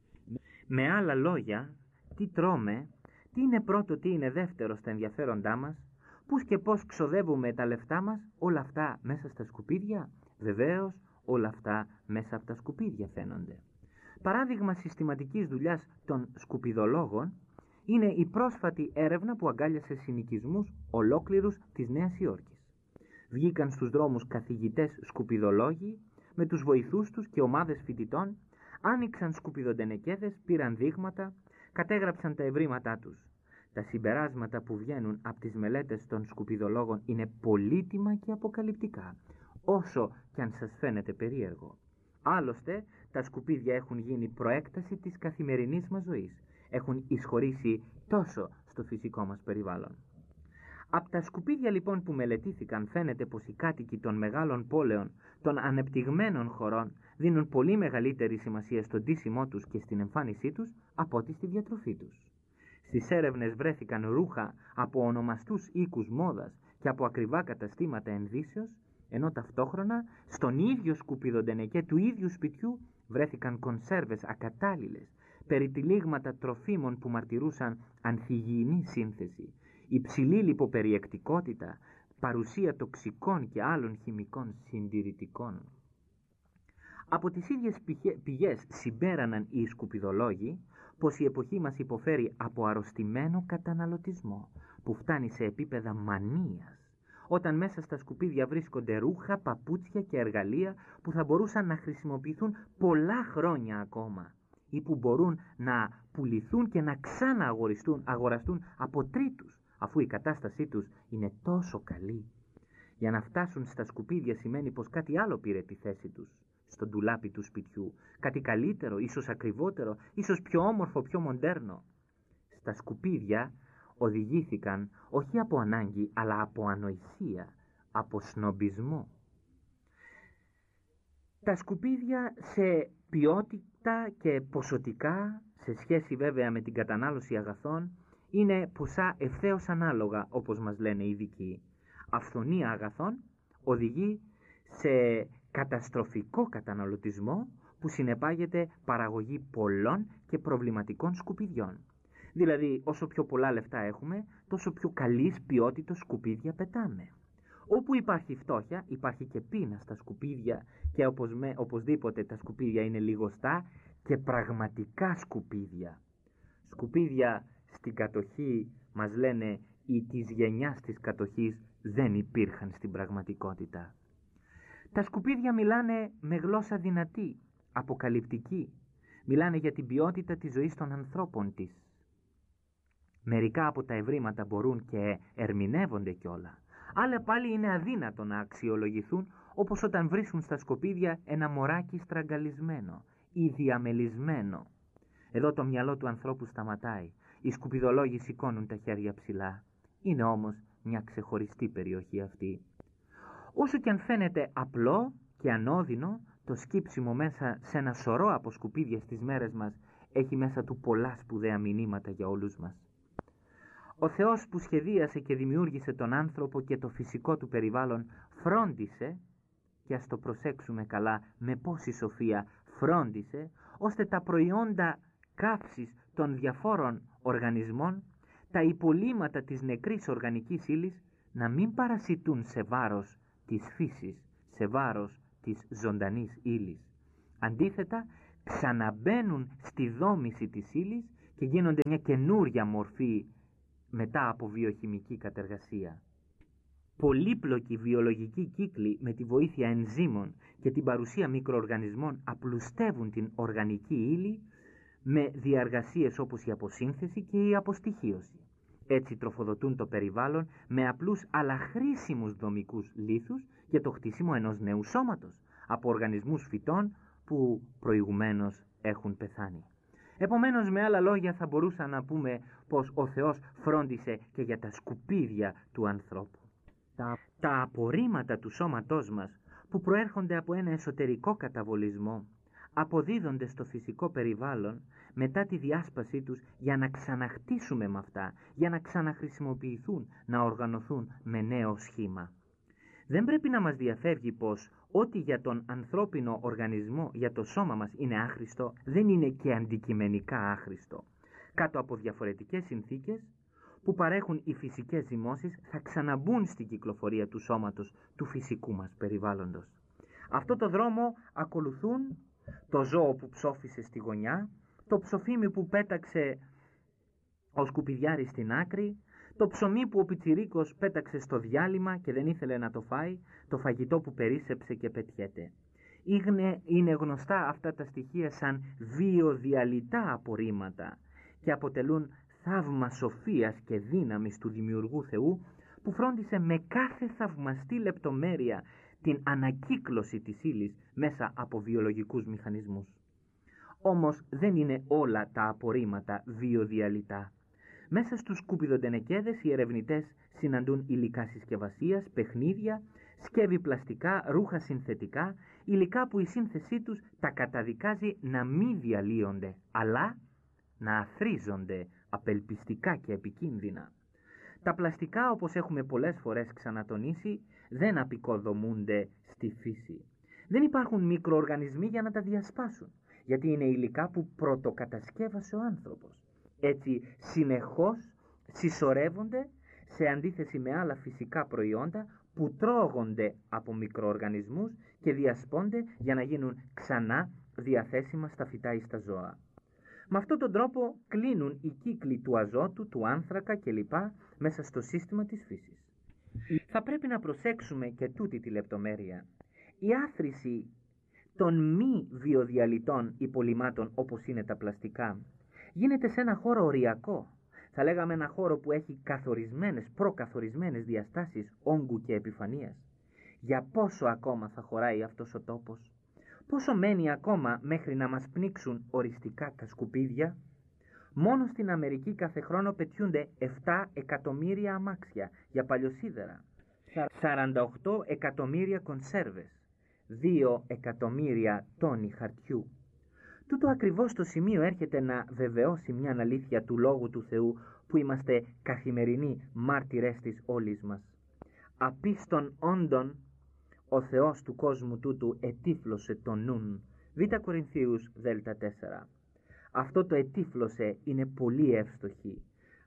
Με άλλα λόγια, τι τρώμε, τι είναι πρώτο, τι είναι δεύτερο στα ενδιαφέροντά μας, πούς και πώς ξοδεύουμε τα λεφτά μας, όλα αυτά μέσα στα σκουπίδια? Βεβαίως, όλα αυτά μέσα από τα σκουπίδια φαίνονται. Παράδειγμα συστηματικής δουλειάς των σκουπιδολόγων είναι η πρόσφατη έρευνα που αγκάλιασε συνοικισμούς ολόκληρους της Νέας Υόρκης. Βγήκαν στους δρόμους καθηγητές σκουπιδολόγοι με τους βοηθούς τους και ομάδες φοιτητών, άνοιξαν σκουπιδοντενεκέδες, πήραν δείγματα, κατέγραψαν τα ευρήματά τους. Τα συμπεράσματα που βγαίνουν από τις μελέτες των σκουπιδολόγων είναι πολύτιμα και αποκαλυπτικά, όσο κι αν σας φαίνεται περίεργο. Άλλωστε, τα σκουπίδια έχουν γίνει προέκταση της καθημερινής μας ζωής. Έχουν εισχωρήσει τόσο στο φυσικό μας περιβάλλον. Από τα σκουπίδια λοιπόν που μελετήθηκαν φαίνεται πως οι κάτοικοι των μεγάλων πόλεων, των ανεπτυγμένων χωρών, δίνουν πολύ μεγαλύτερη σημασία στον ντύσιμό τους και στην εμφάνισή τους από ό,τι στη διατροφή τους. Στις έρευνες βρέθηκαν ρούχα από ονομαστούς οίκους μόδας και από ακριβά καταστήματα ενδύσεως, ενώ ταυτόχρονα στον ίδιο σκουπιδοντενεκέ του ίδιου σπιτιού βρέθηκαν κονσέρβες ακατάλληλες, περιτυλίγματα τροφίμων που μαρτυρούσαν ανθυγιεινή σύνθεση, υψηλή λιποπεριεκτικότητα, παρουσία τοξικών και άλλων χημικών συντηρητικών. Από τις ίδιες πηγές συμπέραναν οι σκουπιδολόγοι πως η εποχή μας υποφέρει από αρρωστημένο καταναλωτισμό που φτάνει σε επίπεδα μανίας, όταν μέσα στα σκουπίδια βρίσκονται ρούχα, παπούτσια και εργαλεία που θα μπορούσαν να χρησιμοποιηθούν πολλά χρόνια ακόμα ή που μπορούν να πουληθούν και να ξανααγοραστούν αγοραστούν από τρίτους, αφού η κατάστασή τους είναι τόσο καλή. Για να φτάσουν στα σκουπίδια σημαίνει πως κάτι άλλο πήρε τη θέση τους στο ντουλάπι του σπιτιού, κάτι καλύτερο, ίσως ακριβότερο, ίσως πιο όμορφο, πιο μοντέρνο. Στα σκουπίδια οδηγήθηκαν όχι από ανάγκη, αλλά από ανοησία, από σνομπισμό. Τα σκουπίδια σε ποιότητα και ποσοτικά, σε σχέση βέβαια με την κατανάλωση αγαθών, είναι ποσά ευθέως ανάλογα, όπως μας λένε οι ειδικοί. Αυθονία αγαθών οδηγεί σε καταστροφικό καταναλωτισμό που συνεπάγεται παραγωγή πολλών και προβληματικών σκουπιδιών. Δηλαδή, όσο πιο πολλά λεφτά έχουμε, τόσο πιο καλής ποιότητας σκουπίδια πετάμε. Όπου υπάρχει φτώχεια, υπάρχει και πείνα στα σκουπίδια και όπως με, οπωσδήποτε τα σκουπίδια είναι λιγοστά και πραγματικά σκουπίδια. Σκουπίδια στην κατοχή, μας λένε, ή της γενιάς της κατοχής δεν υπήρχαν στην πραγματικότητα. Τα σκουπίδια μιλάνε με γλώσσα δυνατή, αποκαλυπτική. Μιλάνε για την ποιότητα της ζωής των ανθρώπων της. Μερικά από τα ευρήματα μπορούν και ερμηνεύονται κιόλα. Άλλα πάλι είναι αδύνατο να αξιολογηθούν, όπως όταν βρίσκουν στα σκουπίδια ένα μωράκι στραγγαλισμένο ή διαμελισμένο. Εδώ το μυαλό του ανθρώπου σταματάει. Οι σκουπιδολόγοι σηκώνουν τα χέρια ψηλά. Είναι όμως μια ξεχωριστή περιοχή αυτή. Όσο και αν φαίνεται απλό και ανώδυνο, το σκύψιμο μέσα σε ένα σωρό από σκουπίδια στις μέρες μας έχει μέσα του πολλά σπουδαία μηνύματα για όλους μας. Ο Θεός που σχεδίασε και δημιούργησε τον άνθρωπο και το φυσικό του περιβάλλον φρόντισε, και ας το προσέξουμε καλά με πόση σοφία, φρόντισε ώστε τα προϊόντα καύσης των διαφόρων οργανισμών, τα υπολείμματα της νεκρής οργανικής ύλης, να μην παρασιτούν σε βάρος της φύσης, σε βάρος της ζωντανής ύλης. Αντίθετα, ξαναμπαίνουν στη δόμηση της ύλης και γίνονται μια καινούρια μορφή μετά από βιοχημική κατεργασία. Πολύπλοκοι βιολογικοί κύκλοι με τη βοήθεια ενζύμων και την παρουσία μικροοργανισμών απλουστεύουν την οργανική ύλη με διαργασίες όπως η αποσύνθεση και η αποστοιχίωση. Έτσι τροφοδοτούν το περιβάλλον με απλούς αλλά χρήσιμους δομικούς λίθους για το χτίσιμο ενός νέου σώματος από οργανισμούς φυτών που προηγουμένως έχουν πεθάνει. Επομένως, με άλλα λόγια, θα μπορούσα να πούμε πως ο Θεός φρόντισε και για τα σκουπίδια του ανθρώπου. Τα, τα απορρίμματα του σώματός μας που προέρχονται από ένα εσωτερικό καταβολισμό αποδίδονται στο φυσικό περιβάλλον μετά τη διάσπασή τους για να ξαναχτίσουμε με αυτά, για να ξαναχρησιμοποιηθούν, να οργανωθούν με νέο σχήμα. Δεν πρέπει να μας διαφεύγει πως ό,τι για τον ανθρώπινο οργανισμό, για το σώμα μας είναι άχρηστο, δεν είναι και αντικειμενικά άχρηστο. Κάτω από διαφορετικές συνθήκες που παρέχουν οι φυσικές ζυμώσεις θα ξαναμπούν στην κυκλοφορία του σώματος του φυσικού μας περιβάλλοντος. Αυτό το δρόμο ακολουθούν το ζώο που ψόφισε στη γωνιά, το ψοφίμι που πέταξε ο σκουπιδιάρης στην άκρη, το ψωμί που ο πιτσιρίκος πέταξε στο διάλειμμα και δεν ήθελε να το φάει, το φαγητό που περίσσεψε και πετιέται. Είναι, είναι γνωστά αυτά τα στοιχεία σαν βιοδιαλυτά απορρίμματα και αποτελούν θαύμα σοφίας και δύναμης του Δημιουργού Θεού που φρόντισε με κάθε θαυμαστή λεπτομέρεια την ανακύκλωση της ύλης μέσα από βιολογικούς μηχανισμούς. Όμως δεν είναι όλα τα απορρίμματα βιοδιαλυτά. Μέσα στους σκουπιδοντενεκέδες οι ερευνητές συναντούν υλικά συσκευασίας, παιχνίδια, σκεύη πλαστικά, ρούχα συνθετικά, υλικά που η σύνθεσή τους τα καταδικάζει να μη διαλύονται, αλλά να αθρίζονται απελπιστικά και επικίνδυνα. Τα πλαστικά, όπως έχουμε πολλές φορές ξανατονίσει, δεν απεικοδομούνται στη φύση. Δεν υπάρχουν μικροοργανισμοί για να τα διασπάσουν, γιατί είναι υλικά που πρωτοκατασκεύασε ο άνθρωπος. Έτσι συνεχώς συσσωρεύονται σε αντίθεση με άλλα φυσικά προϊόντα που τρώγονται από μικροοργανισμούς και διασπώνται για να γίνουν ξανά διαθέσιμα στα φυτά ή στα ζώα. Με αυτόν τον τρόπο κλείνουν οι κύκλοι του αζότου, του άνθρακα κλπ. Μέσα στο σύστημα της φύσης. Θα πρέπει να προσέξουμε και τούτη τη λεπτομέρεια. Η άθρηση των μη βιοδιαλυτών υπολειμμάτων όπως είναι τα πλαστικά γίνεται σε ένα χώρο οριακό. Θα λέγαμε ένα χώρο που έχει καθορισμένες, προκαθορισμένες διαστάσεις όγκου και επιφανείας. Για πόσο ακόμα θα χωράει αυτός ο τόπος? Πόσο μένει ακόμα μέχρι να μας πνίξουν οριστικά τα σκουπίδια? Μόνο στην Αμερική κάθε χρόνο πετιούνται επτά εκατομμύρια αμάξια για παλιοσίδερα, σαράντα οκτώ εκατομμύρια κονσέρβες, δύο εκατομμύρια τόνοι χαρτιού. Τούτο ακριβώς το σημείο έρχεται να βεβαιώσει μια αλήθεια του Λόγου του Θεού που είμαστε καθημερινοί μάρτυρες της όλης μας. Απίστων όντων ο Θεός του κόσμου τούτου ετύφλωσε τον νουν. Β Κορινθίους Δ τέσσερα. Αυτό το ετύφλωσε είναι πολύ εύστοχη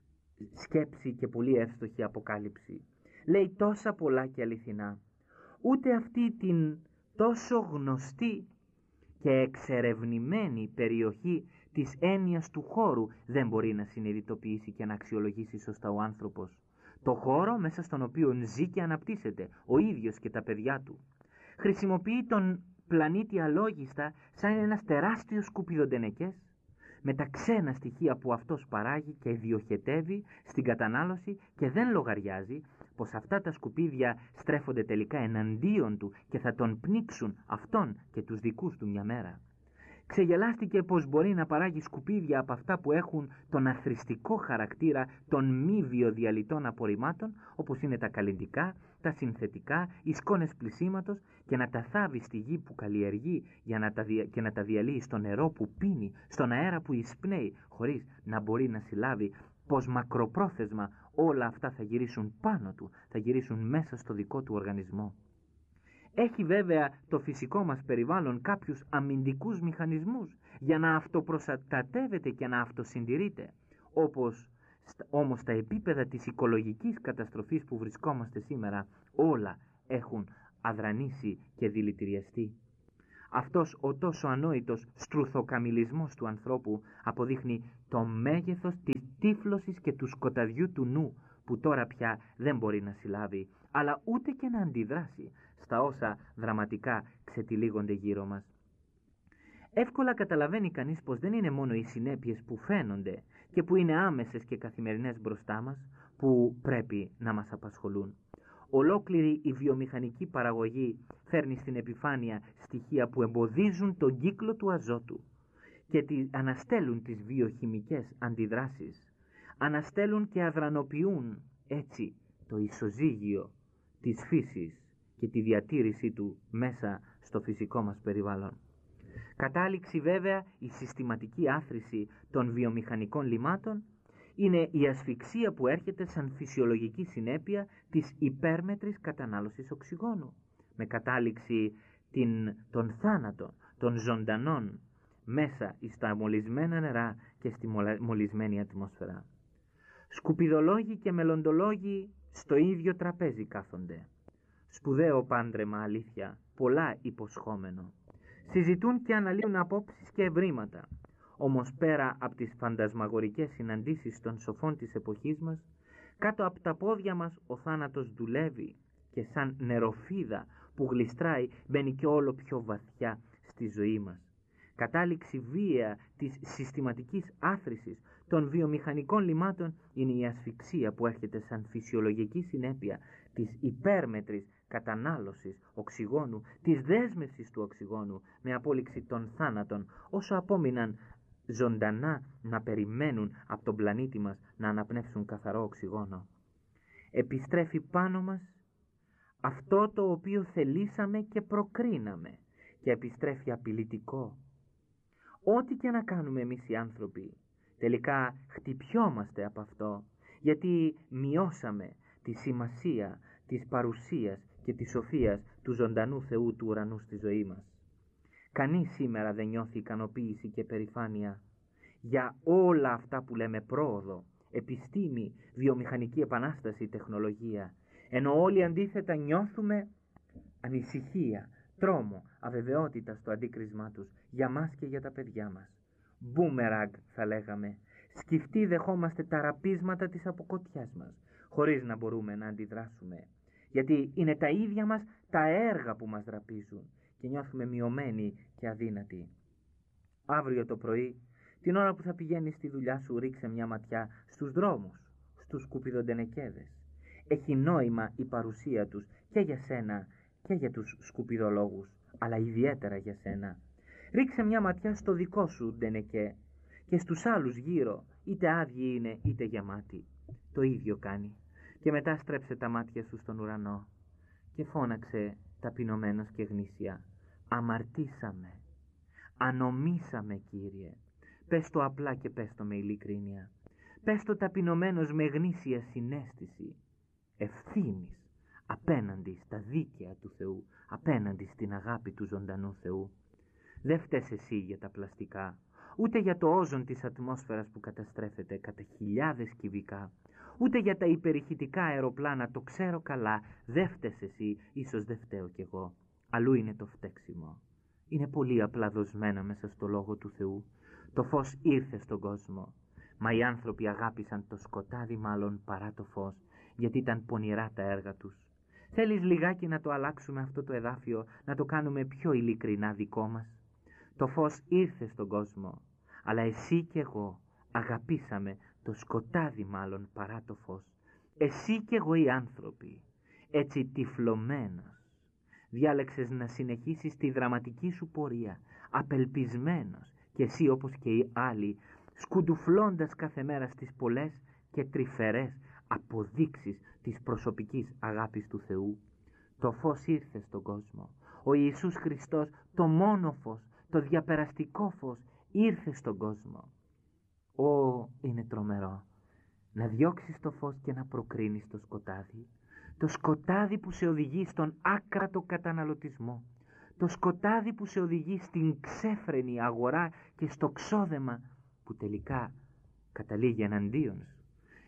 σκέψη και πολύ εύστοχη αποκάλυψη. Λέει τόσα πολλά και αληθινά. Ούτε αυτή την τόσο γνωστή και εξερευνημένη περιοχή της έννοιας του χώρου δεν μπορεί να συνειδητοποιήσει και να αξιολογήσει σωστά ο άνθρωπος. Το χώρο μέσα στον οποίο ζει και αναπτύσσεται ο ίδιος και τα παιδιά του. Χρησιμοποιεί τον πλανήτη αλόγιστα σαν ένας τεράστιος σκουπιδοντενεκές με τα ξένα στοιχεία που αυτός παράγει και διοχετεύει στην κατανάλωση και δεν λογαριάζει πως αυτά τα σκουπίδια στρέφονται τελικά εναντίον του και θα τον πνίξουν αυτόν και τους δικούς του μια μέρα. Ξεγελάστηκε πως μπορεί να παράγει σκουπίδια από αυτά που έχουν τον αθρηστικό χαρακτήρα των μη βιοδιαλυτών απορριμμάτων, όπως είναι τα καλλυντικά, τα συνθετικά, οι σκόνες πλυσίματος, και να τα θάβει στη γη που καλλιεργεί για να τα δια... και να τα διαλύει στο νερό που πίνει, στον αέρα που εισπνέει, χωρίς να μπορεί να συλλάβει πως μακροπρόθεσμα όλα αυτά θα γυρίσουν πάνω του, θα γυρίσουν μέσα στο δικό του οργανισμό. Έχει βέβαια το φυσικό μας περιβάλλον κάποιους αμυντικούς μηχανισμούς για να αυτοπροστατεύεται και να αυτοσυντηρείται, όπως Όμως στα επίπεδα της οικολογικής καταστροφής που βρισκόμαστε σήμερα, όλα έχουν αδρανήσει και δηλητηριαστεί. Αυτός ο τόσο ανόητος στρουθοκαμιλισμός του ανθρώπου αποδείχνει το μέγεθος της τύφλωσης και του σκοταδιού του νου, που τώρα πια δεν μπορεί να συλλάβει, αλλά ούτε και να αντιδράσει στα όσα δραματικά ξετυλίγονται γύρω μας. Εύκολα καταλαβαίνει κανείς πως δεν είναι μόνο οι συνέπειες που φαίνονται και που είναι άμεσες και καθημερινές μπροστά μας που πρέπει να μας απασχολούν. Ολόκληρη η βιομηχανική παραγωγή φέρνει στην επιφάνεια στοιχεία που εμποδίζουν τον κύκλο του αζότου και αναστέλουν τις βιοχημικές αντιδράσεις, αναστέλουν και αδρανοποιούν έτσι το ισοζύγιο της φύσης και τη διατήρησή του μέσα στο φυσικό μας περιβάλλον. Κατάληξη βέβαια η συστηματική άθρηση των βιομηχανικών λιμάτων είναι η ασφυξία που έρχεται σαν φυσιολογική συνέπεια της υπέρμετρης κατανάλωσης οξυγόνου, με κατάληξη την, των θάνατων των ζωντανών μέσα στα μολυσμένα νερά και στη μολυσμένη ατμόσφαιρα. Σκουπιδολόγοι και μελλοντολόγοι στο ίδιο τραπέζι κάθονται. Σπουδαίο πάντρεμα αλήθεια, πολλά υποσχόμενο. Συζητούν και αναλύουν απόψεις και ευρήματα. Όμως πέρα από τις φαντασμαγορικές συναντήσεις των σοφών της εποχής μας, κάτω από τα πόδια μας ο θάνατος δουλεύει και σαν νεροφίδα που γλιστράει μπαίνει και όλο πιο βαθιά στη ζωή μας. Κατάληξη βία της συστηματικής άθρησης των βιομηχανικών λιμάτων είναι η ασφυξία που έρχεται σαν φυσιολογική συνέπεια της υπέρμετρης κατανάλωσης οξυγόνου, της δέσμευσης του οξυγόνου με απόλυξη των θάνατων, όσο απόμειναν ζωντανά να περιμένουν από τον πλανήτη μας να αναπνεύσουν καθαρό οξυγόνο. Επιστρέφει πάνω μας αυτό το οποίο θελήσαμε και προκρίναμε και επιστρέφει απειλητικό. Ό,τι και να κάνουμε εμείς οι άνθρωποι, τελικά χτυπιόμαστε από αυτό, γιατί μειώσαμε τη σημασία της παρουσίας και της σοφίας του ζωντανού Θεού του ουρανού στη ζωή μας. Κανείς σήμερα δεν νιώθει ικανοποίηση και περηφάνεια για όλα αυτά που λέμε πρόοδο, επιστήμη, βιομηχανική επανάσταση, τεχνολογία, ενώ όλοι αντίθετα νιώθουμε ανησυχία, τρόμο, αβεβαιότητα στο αντίκρισμά τους για μας και για τα παιδιά μας. Μπούμεραγκ θα λέγαμε, σκυφτοί δεχόμαστε τα ραπίσματα της αποκοτιάς μας, χωρίς να μπορούμε να αντιδράσουμε, γιατί είναι τα ίδια μας τα έργα που μας ραπίζουν και νιώθουμε μειωμένοι και αδύνατοι. Αύριο το πρωί, την ώρα που θα πηγαίνεις στη δουλειά σου, ρίξε μια ματιά στους δρόμους, στους σκουπιδοντενεκέδες. Έχει νόημα η παρουσία τους και για σένα και για τους σκουπιδολόγους, αλλά ιδιαίτερα για σένα. Ρίξε μια ματιά στο δικό σου ντενεκέ και στους άλλους γύρω, είτε άδειοι είναι είτε γεμάτοι. Το ίδιο κάνει. Και μετά στρέψε τα μάτια σου στον ουρανό και φώναξε ταπεινωμένος και γνήσια, αμαρτήσαμε, ανομήσαμε Κύριε. Πες το απλά και πες το με ειλικρίνεια. Πες το ταπεινωμένος με γνήσια συναίσθηση ευθύνης απέναντι στα δίκαια του Θεού, απέναντι στην αγάπη του ζωντανού Θεού. Δεν φταίς εσύ για τα πλαστικά, ούτε για το όζον της ατμόσφαιρας που καταστρέφεται κατά χιλιάδες κυβικά, ούτε για τα υπερηχητικά αεροπλάνα, το ξέρω καλά, δεν φταίς εσύ, ίσως δεν φταίω κι εγώ. Αλλού είναι το φταίξιμο. Είναι πολύ απλά δοσμένα μέσα στο Λόγο του Θεού. Το φως ήρθε στον κόσμο, μα οι άνθρωποι αγάπησαν το σκοτάδι μάλλον παρά το φως, γιατί ήταν πονηρά τα έργα τους. Θέλεις λιγάκι να το αλλάξουμε αυτό το εδάφιο, να το κάνουμε πιο ειλικρινά δικό μας? Το φως ήρθε στον κόσμο, αλλά εσύ και εγώ αγαπήσαμε το σκοτάδι μάλλον παρά το φως. Εσύ και εγώ οι άνθρωποι, έτσι τυφλωμένος, διάλεξες να συνεχίσεις τη δραματική σου πορεία, απελπισμένος, και εσύ όπως και οι άλλοι, σκουντουφλώντας κάθε μέρα στις πολλές και τρυφερές αποδείξεις της προσωπικής αγάπης του Θεού. Το φως ήρθε στον κόσμο. Ο Ιησούς Χριστός, το μόνο φως, το διαπεραστικό φως, ήρθε στον κόσμο. Ω, είναι τρομερό να διώξεις το φως και να προκρίνεις το σκοτάδι. Το σκοτάδι που σε οδηγεί στον άκρατο καταναλωτισμό. Το σκοτάδι που σε οδηγεί στην ξέφρενη αγορά και στο ξόδεμα που τελικά καταλήγει εναντίον σου.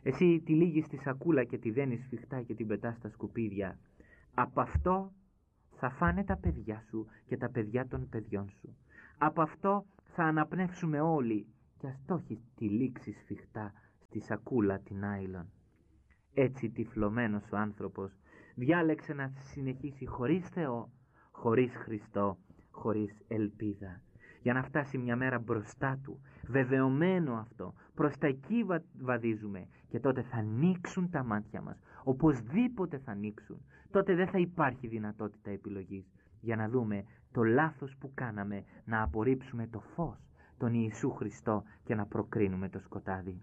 Εσύ τη λύγεις στη σακούλα και τη δένεις σφιχτά και την πετάς στα σκουπίδια. Από αυτό θα φάνε τα παιδιά σου και τα παιδιά των παιδιών σου. Από αυτό θα αναπνεύσουμε όλοι, κι ας το έχεις τη λήξη σφιχτά στη σακούλα την άιλον. Έτσι τυφλωμένος ο άνθρωπος διάλεξε να συνεχίσει χωρίς Θεό, χωρίς Χριστό, χωρίς ελπίδα, για να φτάσει μια μέρα μπροστά του, βεβαιωμένο αυτό, προς τα εκεί βα... βαδίζουμε, και τότε θα ανοίξουν τα μάτια μας, οπωσδήποτε θα ανοίξουν. Τότε δεν θα υπάρχει δυνατότητα επιλογής, για να δούμε το λάθος που κάναμε, να απορρίψουμε το φως, τον Ιησού Χριστό, και να προκρίνουμε το σκοτάδι.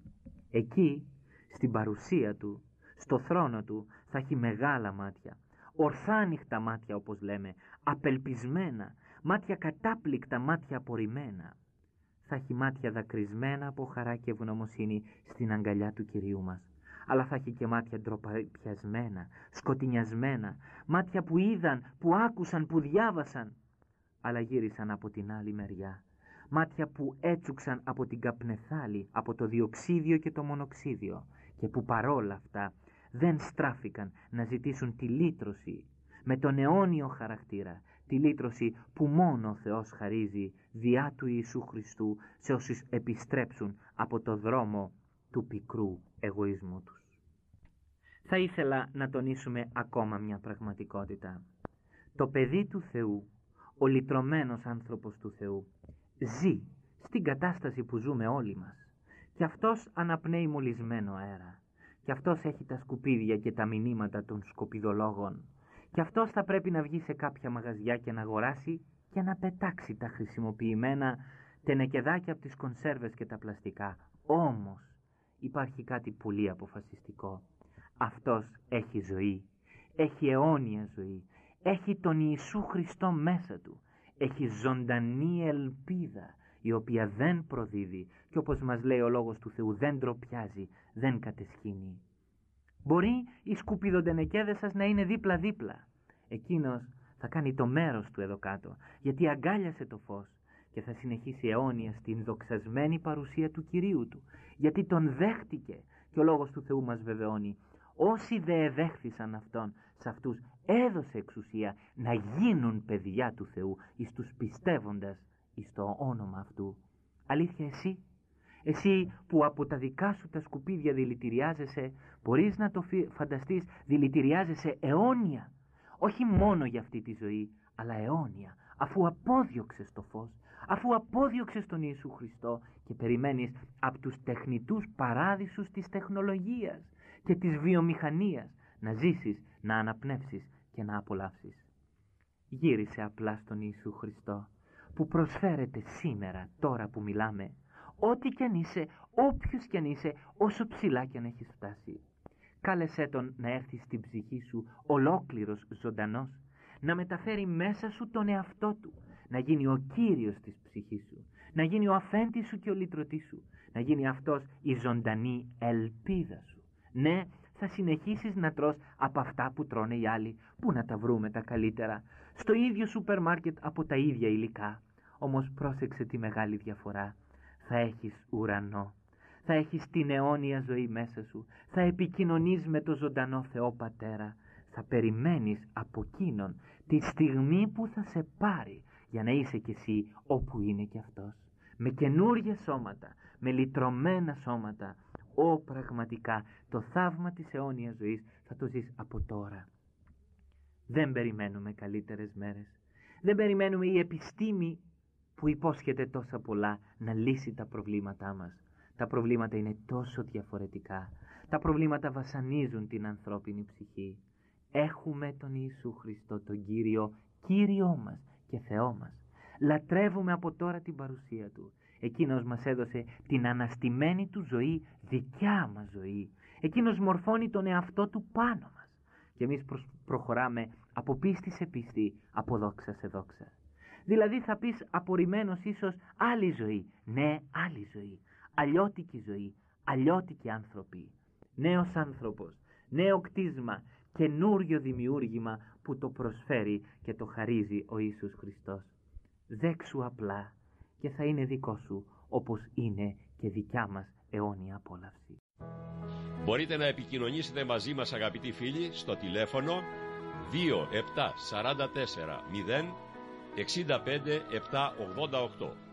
Εκεί, στην παρουσία του, στο θρόνο του, θα έχει μεγάλα μάτια, ορθά ανοιχτά μάτια όπως λέμε, απελπισμένα, μάτια κατάπληκτα, μάτια απορριμμένα. Θα έχει μάτια δακρυσμένα από χαρά και ευγνωμοσύνη στην αγκαλιά του Κυρίου μας. Αλλά θα έχει και μάτια ντροπιασμένα, σκοτεινιασμένα, μάτια που είδαν, που άκουσαν, που διάβασαν, αλλά γύρισαν από την άλλη μεριά. Μάτια που έτσουξαν από την καπνεθάλη, από το διοξίδιο και το μονοξίδιο, και που παρόλα αυτά δεν στράφηκαν να ζητήσουν τη λύτρωση με τον αιώνιο χαρακτήρα, τη λύτρωση που μόνο ο Θεός χαρίζει διά του Ιησού Χριστού σε όσους επιστρέψουν από το δρόμο του πικρού εγωισμού τους. Θα ήθελα να τονίσουμε ακόμα μια πραγματικότητα. Το παιδί του Θεού, ο λυτρωμένος άνθρωπος του Θεού, ζει στην κατάσταση που ζούμε όλοι μας. Και αυτός αναπνέει μολυσμένο αέρα. Και αυτός έχει τα σκουπίδια και τα μηνύματα των σκοπιδολόγων. Και αυτός θα πρέπει να βγει σε κάποια μαγαζιά και να αγοράσει και να πετάξει τα χρησιμοποιημένα τενεκεδάκια από τις κονσέρβες και τα πλαστικά. Όμως υπάρχει κάτι πολύ αποφασιστικό. Αυτός έχει ζωή, έχει αιώνια ζωή, έχει τον Ιησού Χριστό μέσα του, έχει ζωντανή ελπίδα, η οποία δεν προδίδει και, όπως μας λέει ο Λόγος του Θεού, δεν ντροπιάζει, δεν κατεσχύνει. Μπορεί οι σκουπιδοντενεκέδες σας να είναι δίπλα-δίπλα. Εκείνος θα κάνει το μέρος του εδώ κάτω, γιατί αγκάλιασε το φως και θα συνεχίσει αιώνια στην δοξασμένη παρουσία του Κυρίου του, γιατί τον δέχτηκε, και ο Λόγος του Θεού μας βεβαιώνει. Όσοι δε εδέχθησαν Αυτόν, σε αυτούς έδωσε εξουσία να γίνουν παιδιά του Θεού, εις τους πιστεύοντας εις το όνομα Αυτού. Αλήθεια εσύ, εσύ που από τα δικά σου τα σκουπίδια δηλητηριάζεσαι, μπορείς να το φανταστείς, δηλητηριάζεσαι αιώνια, όχι μόνο για αυτή τη ζωή, αλλά αιώνια, αφού απόδιωξες το φως, αφού απόδιωξες τον Ιησού Χριστό και περιμένεις από τους τεχνητούς παράδεισους της τεχνολογίας και της βιομηχανίας να ζήσεις, να αναπνεύσεις και να απολαύσεις. Γύρισε απλά στον Ιησού Χριστό, που προσφέρεται σήμερα, τώρα που μιλάμε, ό,τι κι αν είσαι, όποιος κι αν είσαι, όσο ψηλά κι αν έχεις φτάσει. Κάλεσέ τον να έρθει στην ψυχή σου ολόκληρος ζωντανός, να μεταφέρει μέσα σου τον εαυτό του, να γίνει ο Κύριος της ψυχής σου, να γίνει ο αφέντης σου και ο λυτρωτής σου, να γίνει αυτός η ζωντανή ελπίδα σου. Ναι, θα συνεχίσεις να τρως από αυτά που τρώνε οι άλλοι. Πού να τα βρούμε τα καλύτερα? Στο ίδιο σούπερ μάρκετ από τα ίδια υλικά. Όμως πρόσεξε τη μεγάλη διαφορά. Θα έχεις ουρανό. Θα έχεις την αιώνια ζωή μέσα σου. Θα επικοινωνείς με το ζωντανό Θεό Πατέρα. Θα περιμένεις από Εκείνον τη στιγμή που θα σε πάρει για να είσαι κι εσύ όπου είναι κι Αυτός. Με καινούργια σώματα, με λυτρωμένα σώματα. Ω, πραγματικά, το θαύμα της αιώνιας ζωής θα το ζεις από τώρα. Δεν περιμένουμε καλύτερες μέρες. Δεν περιμένουμε η επιστήμη που υπόσχεται τόσα πολλά να λύσει τα προβλήματά μας. Τα προβλήματα είναι τόσο διαφορετικά. Τα προβλήματα βασανίζουν την ανθρώπινη ψυχή. Έχουμε τον Ιησού Χριστό, τον Κύριο, Κύριό μας και Θεό μας. Λατρεύουμε από τώρα την παρουσία Του. Εκείνος μας έδωσε την αναστημένη Του ζωή, δικιά μας ζωή. Εκείνος μορφώνει τον εαυτό Του πάνω μας. Και εμείς προχωράμε από πίστη σε πίστη, από δόξα σε δόξα. Δηλαδή θα πεις απορριμμένος ίσως άλλη ζωή. Ναι, άλλη ζωή. Αλλιώτικη ζωή, αλλιώτικοι άνθρωποι. Νέος άνθρωπος, νέο κτίσμα, καινούριο δημιούργημα που το προσφέρει και το χαρίζει ο Ιησούς Χριστός. Δέξου απλά και θα είναι δικό σου, όπως είναι και δικιά μας αιώνια απόλαυση. Μπορείτε να επικοινωνήσετε μαζί μας, αγαπητοί φίλοι, στο τηλέφωνο δύο επτά τέσσερα τέσσερα μηδέν έξι πέντε επτά ογδόντα οκτώ.